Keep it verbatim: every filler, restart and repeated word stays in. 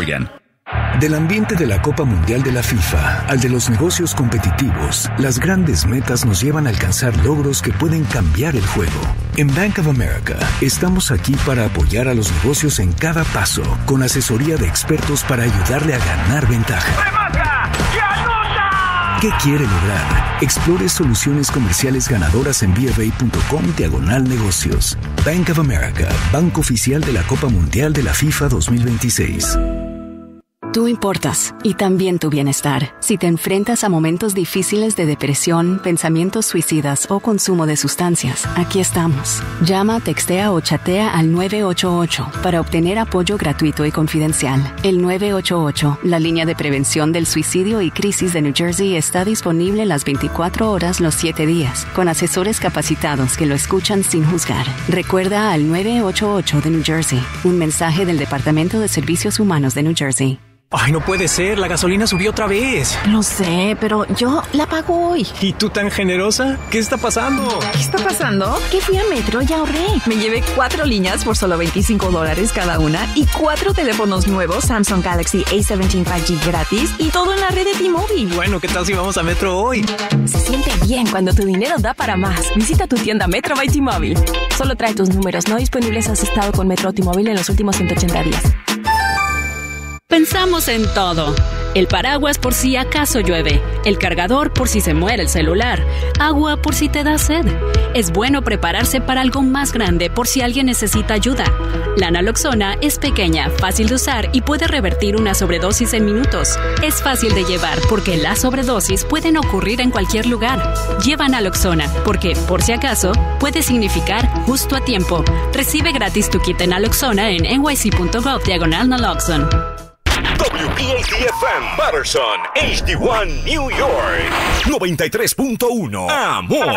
Oigan. Del ambiente de la Copa Mundial de la FIFA al de los negocios competitivos, las grandes metas nos llevan a alcanzar logros que pueden cambiar el juego. En Bank of America, estamos aquí para apoyar a los negocios en cada paso, con asesoría de expertos para ayudarle a ganar ventaja. ¡Remata! ¡Y anota! ¿Qué quiere lograr? Explore soluciones comerciales ganadoras en bofA.com diagonal negocios. Bank of America, banco oficial de la Copa Mundial de la FIFA dos mil veintiséis. Tú importas, y también tu bienestar. Si te enfrentas a momentos difíciles de depresión, pensamientos suicidas o consumo de sustancias, aquí estamos. Llama, textea o chatea al nueve ocho ocho para obtener apoyo gratuito y confidencial. El nueve ocho ocho, la línea de prevención del suicidio y crisis de New Jersey, está disponible las veinticuatro horas los siete días, con asesores capacitados que lo escuchan sin juzgar. Recuerda al nueve ocho ocho de New Jersey, un mensaje del Departamento de Servicios Humanos de New Jersey. Ay, no puede ser, la gasolina subió otra vez. Lo sé, pero yo la pago hoy. ¿Y tú tan generosa? ¿Qué está pasando? ¿Qué está pasando? Que fui a Metro y ahorré. Me llevé cuatro líneas por solo veinticinco dólares cada una y cuatro teléfonos nuevos Samsung Galaxy A diecisiete cinco G gratis y todo en la red de T-Mobile. Bueno, ¿qué tal si vamos a Metro hoy? Se siente bien cuando tu dinero da para más. Visita tu tienda Metro by T-Mobile. Solo trae tus números no disponibles si has estado con Metro o T-Mobile en los últimos ciento ochenta días. Pensamos en todo. El paraguas por si acaso llueve, el cargador por si se muere el celular, agua por si te da sed. Es bueno prepararse para algo más grande por si alguien necesita ayuda. La naloxona es pequeña, fácil de usar y puede revertir una sobredosis en minutos. Es fácil de llevar porque las sobredosis pueden ocurrir en cualquier lugar. Lleva naloxona porque, por si acaso, puede significar justo a tiempo. Recibe gratis tu kit de naloxona en N Y C punto gov diagonal naloxon. W P A T F M, Patterson, H D uno, New York. noventa y tres punto uno. Amor.